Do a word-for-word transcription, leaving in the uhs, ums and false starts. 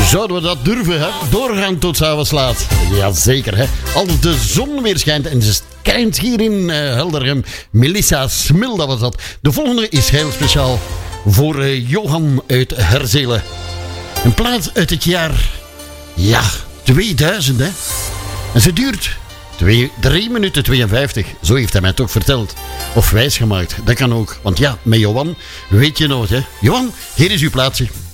Zouden we dat durven, hè? Doorgaan tot 's avonds laat. Jazeker, hè? Als de zon weer schijnt en ze schijnt hier in uh, Heldergem. Melissa Smil, dat was dat. De volgende is heel speciaal voor uh, Johan uit Herzelen. Een plaat uit het jaar, ja, tweeduizend, hè? En ze duurt drie minuten tweeënvijftig. Zo heeft hij mij toch verteld. Of wijsgemaakt, dat kan ook. Want ja, met Johan weet je nooit, hè? Johan, hier is uw plaatsje.